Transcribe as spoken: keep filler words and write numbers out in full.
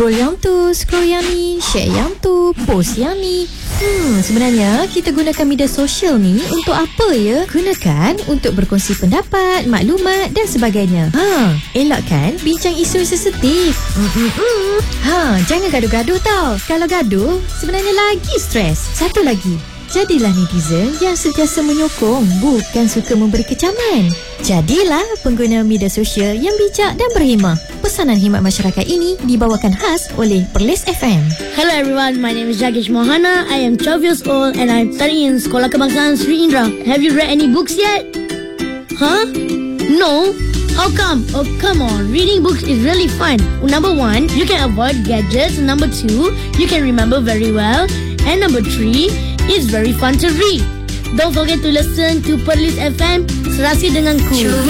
Scroll yang tu, scroll yang ni, share yang tu, post yang ni. Hmm, sebenarnya kita gunakan media sosial ni untuk apa ya? Gunakan untuk berkongsi pendapat, maklumat dan sebagainya. Ha, elakkan bincang isu sensitif. Mm-mm-mm. Ha, jangan gaduh-gaduh tau. Kalau gaduh, sebenarnya lagi stres. Satu lagi, jadilah netizen yang sentiasa menyokong, bukan suka memberi kecaman. Jadilah pengguna media sosial yang bijak dan berhemah. Pesanan khidmat masyarakat ini dibawakan khas oleh Perlis F M. Hello everyone, my name is Jagesh Mohana. I am twelve years old and I'm studying in Sekolah Kebangsaan Sri Indra. Have you read any books yet? Huh? No? How come? Oh, come on. Reading books is really fun. Number one, you can avoid gadgets. Number two, you can remember very well. And number three, it's very fun to read. Don't forget to listen to Perlis F M. Serasi denganku.